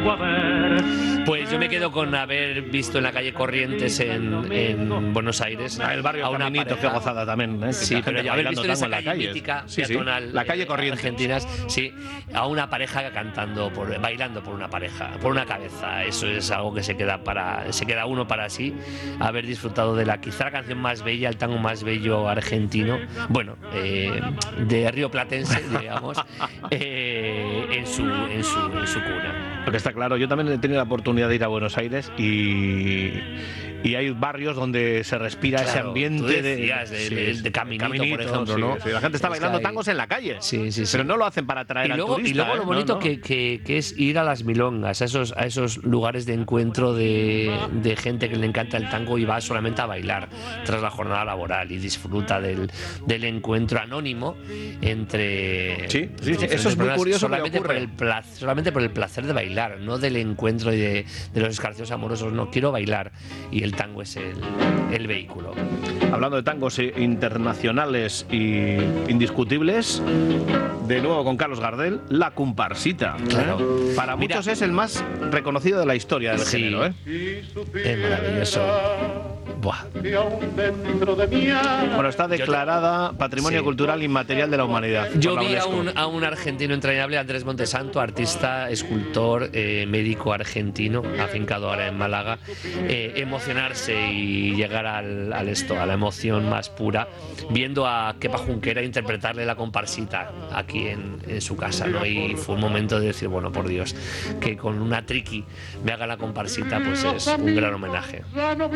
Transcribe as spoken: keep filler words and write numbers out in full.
vengo a ver. Pues yo me quedo con haber visto en la calle Corrientes en, en Buenos Aires ah, el barrio a una Caminito, pareja. qué gozada también, ¿eh? Sí, pero ya haber visto en esa calle mítica, sí, sí. peatonal, La calle eh, Corrientes. Argentinas, sí, a una pareja cantando, por, bailando por una pareja, por una cabeza. Eso es algo que se queda para, se queda uno para sí, haber disfrutado de la quizá la canción más bella, el tango más bello argentino, bueno, eh, de Río Platense, digamos, eh, en su, en su, en su cuna. Lo que está claro, yo también he tenido la oportunidad de ir a Buenos Aires y, y hay barrios donde se respira claro, ese ambiente decías, de, de, sí, de, de Caminito, caminito, por ejemplo, sí, ¿no? Sí, la gente está es bailando hay... tangos en la calle, sí, sí, sí. pero no lo hacen para atraer y luego, al turista. Y luego lo ¿eh? bonito no, no. Que, que, que es ir a las milongas, a esos, a esos lugares de encuentro de, de gente que le encanta el tango y va solamente a bailar tras la jornada laboral y disfruta del, del encuentro anónimo entre... Sí, sí, sí. Eso es muy curioso. Solamente por, el placer, solamente por el placer de bailar, no del encuentro y de, de los escarcios amorosos. No, quiero bailar y el tango es el, el vehículo. Hablando de tangos internacionales y indiscutibles, de nuevo con Carlos Gardel, La Comparsita. Claro. ¿eh? Para Mira, muchos es el más reconocido de la historia del sí, género. ¿eh? Es maravilloso. Buah. Bueno, está declarada Patrimonio sí. Cultural Inmaterial de la Humanidad. Yo vi a un, a un argentino entrañable, Andrés Montesanto, artista, escultor, eh, médico argentino, afincado ahora en Málaga, eh, emocionarse y llegar al, al esto, a la emoción más pura, viendo a Kepa Junquera interpretarle La Comparsita aquí en, en su casa, ¿no? Y fue un momento de decir, bueno, por Dios, que con una triqui me haga La Comparsita, pues es un gran homenaje.